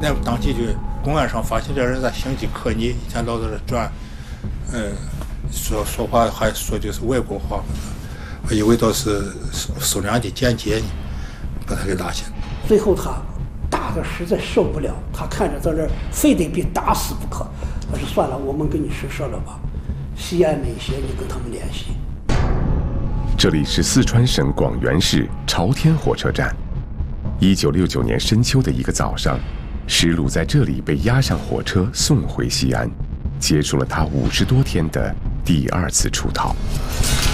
那当即就公安上发现这人在形迹可疑，以前老在这转，说话还说的是外国话，我以为都是苏联的间谍呢，把他给拉下。 最后他打的实在受不了，他看着在这非得被打死不可，他说算了，我们跟你说了吧，西安那些你跟他们联系。 这里是四川省广元市朝天火车站。1969年深秋的一个早上，石鲁在这里被押上火车送回西安，结束了他50多天的第2次出逃。